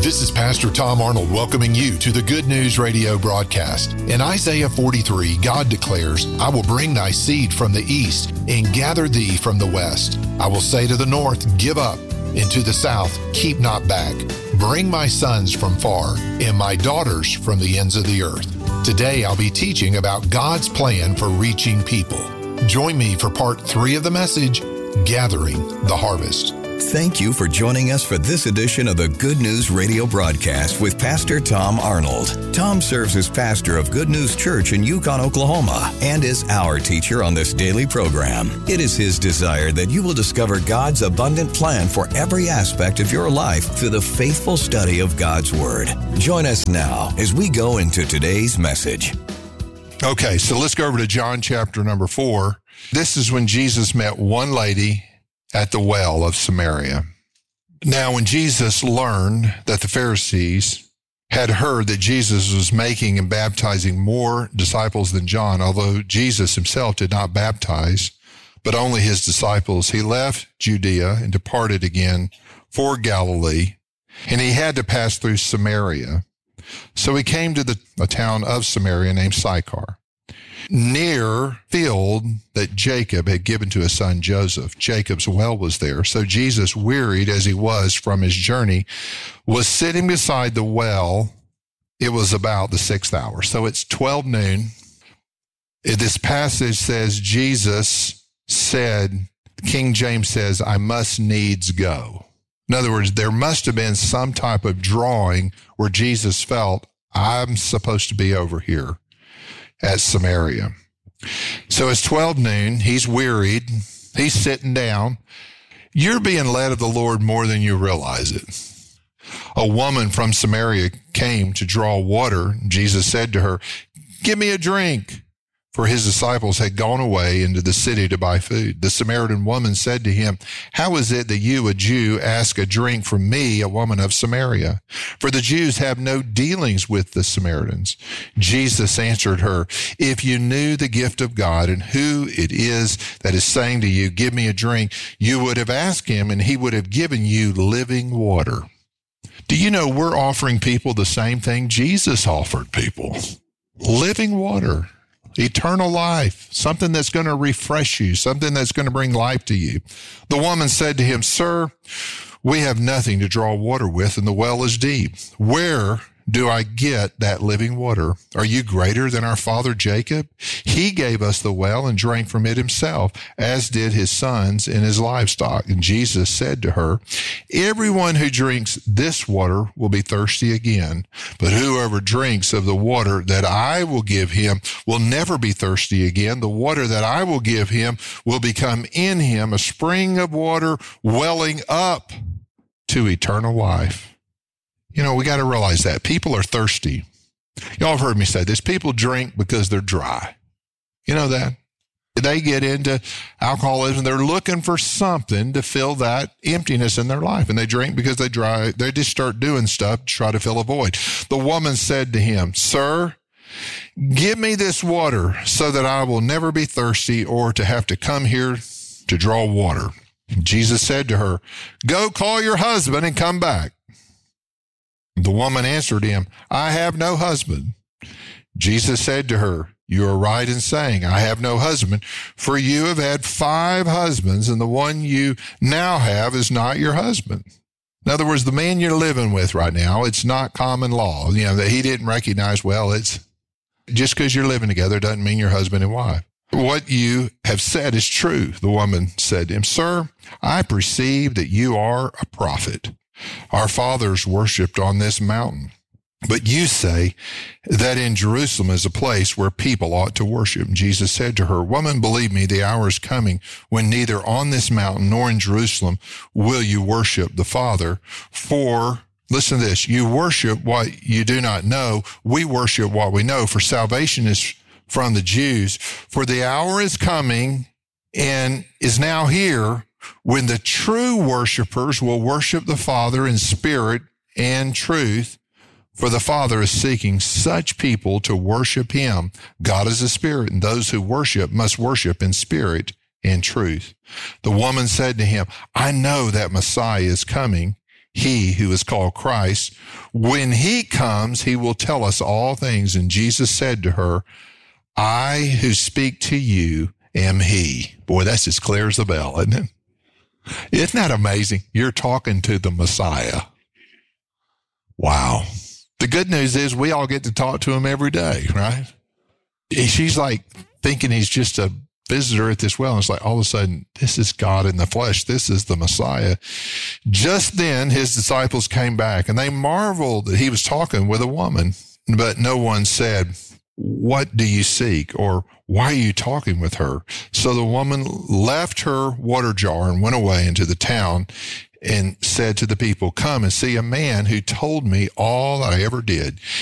This is Pastor Tom Arnold welcoming you to the Good News Radio broadcast. In Isaiah 43, God declares, I will bring thy seed from the east and gather thee from the west. I will say to the north, give up, and to the south, keep not back. Bring my sons from far and my daughters from the ends of the earth. Today, I'll be teaching about God's plan for reaching people. Join me for part 3 of the message, Gathering the Harvest. Thank you for joining us for this edition of the Good News Radio broadcast with Pastor Tom Arnold. Tom serves as pastor of Good News Church in Yukon, Oklahoma, and is our teacher on this daily program. It is his desire that you will discover God's abundant plan for every aspect of your life through the faithful study of God's Word. Join us now as we go into today's message. Okay, so let's go over to John chapter number 4. This is when Jesus met one lady at the well of Samaria. Now, when Jesus learned that the Pharisees had heard that Jesus was making and baptizing more disciples than John, although Jesus himself did not baptize, but only his disciples, he left Judea and departed again for Galilee, and he had to pass through Samaria. So he came to a town of Samaria named Sychar, near field that Jacob had given to his son Joseph. Jacob's well was there. So Jesus, wearied as he was from his journey, was sitting beside the well. It was about the 6th hour. So it's 12 noon. This passage says, Jesus said, King James says, I must needs go. In other words, there must have been some type of drawing where Jesus felt, I'm supposed to be over here at Samaria. So it's 12 noon. He's wearied. He's sitting down. You're being led of the Lord more than you realize it. A woman from Samaria came to draw water. Jesus said to her, give me a drink. For his disciples had gone away into the city to buy food. The Samaritan woman said to him, how is it that you, a Jew, ask a drink from me, a woman of Samaria? For the Jews have no dealings with the Samaritans. Jesus answered her, if you knew the gift of God and who it is that is saying to you, give me a drink, you would have asked him and he would have given you living water. Do you know we're offering people the same thing Jesus offered people? Living water. Eternal life, something that's going to refresh you, something that's going to bring life to you. The woman said to him, sir, we have nothing to draw water with, and the well is deep. Where do I get that living water? Are you greater than our father Jacob? He gave us the well and drank from it himself, as did his sons and his livestock. And Jesus said to her, everyone who drinks this water will be thirsty again, but whoever drinks of the water that I will give him will never be thirsty again. The water that I will give him will become in him a spring of water welling up to eternal life. You know, we got to realize that people are thirsty. Y'all have heard me say this. People drink because they're dry. You know that? They get into alcoholism. They're looking for something to fill that emptiness in their life. And they drink because they're dry. They just start doing stuff to try to fill a void. The woman said to him, sir, give me this water so that I will never be thirsty or to have to come here to draw water. Jesus said to her, go call your husband and come back. The woman answered him, I have no husband. Jesus said to her, you are right in saying, I have no husband, for you have had 5 husbands, and the one you now have is not your husband. In other words, the man you're living with right now, it's not common law. You know, that he didn't recognize, well, it's just because you're living together doesn't mean you're husband and wife. What you have said is true, the woman said to him, sir, I perceive that you are a prophet. Our fathers worshipped on this mountain, but you say that in Jerusalem is a place where people ought to worship. And Jesus said to her, woman, believe me, the hour is coming when neither on this mountain nor in Jerusalem will you worship the Father. For, listen to this, you worship what you do not know. We worship what we know, for salvation is from the Jews. For the hour is coming and is now here when the true worshipers will worship the Father in spirit and truth, for the Father is seeking such people to worship him. God is a spirit, and those who worship must worship in spirit and truth. The woman said to him, I know that Messiah is coming. he who is called Christ. When he comes, he will tell us all things. And Jesus said to her, I who speak to you am he. Boy, that's as clear as a bell, isn't it? Isn't that amazing? You're talking to the Messiah. Wow. The good news is we all get to talk to him every day, right? She's like thinking he's just a visitor at this well. And it's like all of a sudden, this is God in the flesh. This is the Messiah. Just then, his disciples came back and they marveled that he was talking with a woman. But no one said, what do you seek? Or why are you talking with her? So the woman left her water jar and went away into the town and said to the people, come and see a man who told me all that I ever did.